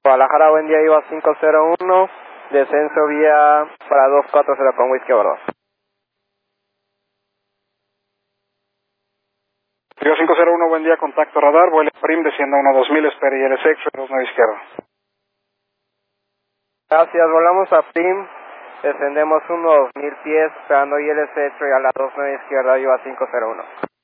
Guadalajara, buen día, iba 501, descenso vía para 240 con whisky a bordo. Río 501, buen día, contacto radar, vuelo prim, descienda 12000, espere ILS X, 29 izquierda. Gracias, volamos a PRIM, descendemos unos 2000 pies, esperando ILS X a la 29 izquierda, iba 501.